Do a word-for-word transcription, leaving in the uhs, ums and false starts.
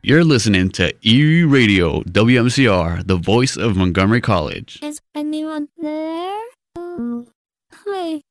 You're listening to Erie Radio, W M C R, the voice of Montgomery College. Is anyone there? Oh, hi.